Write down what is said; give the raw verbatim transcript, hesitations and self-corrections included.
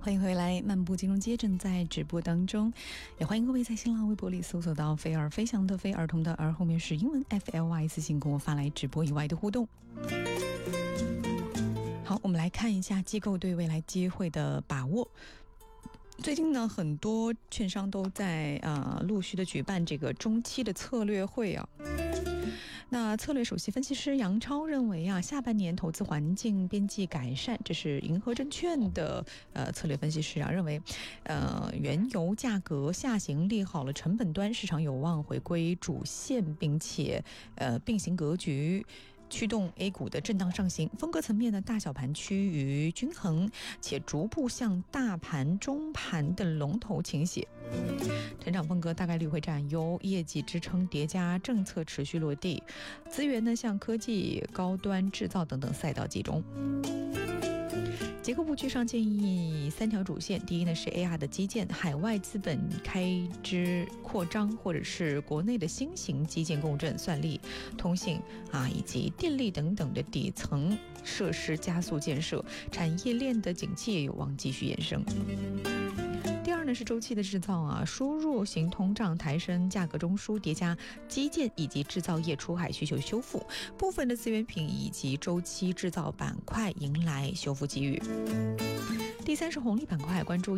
欢迎回来，漫步金融街正在直播当中，也欢迎各位在新浪微博里搜索到飞儿飞翔的飞，儿童的儿后面是英文 F L Y， 私信跟我发来直播以外的互动。好，我们来看一下机构对未来机会的把握。最近呢，很多券商都在呃陆续的举办这个中期的策略会啊。那策略首席分析师杨超认为啊，下半年投资环境边际改善，这是银河证券的呃策略分析师啊认为，呃原油价格下行利好了成本端，市场有望回归主线，并且呃并行格局。驱动 A 股的震荡上行，风格层面呢，大小盘趋于均衡，且逐步向大盘、中盘的龙头倾斜。成长风格大概率会占优，业绩支撑叠加，政策持续落地，资源呢向科技、高端制造等等赛道集中。结构布局上建议三条主线，第一呢是 A R 的基建、海外资本开支扩张，或者是国内的新型基建共振、算力、通信啊以及电力等等的底层设施加速建设，产业链的景气也有望继续延伸。第二呢是周期的制造啊，输入型通胀抬升，价格中枢叠加基建以及制造业出海需求修复，部分的资源品以及周期制造板块迎来修复机遇。第三是红利板块，关注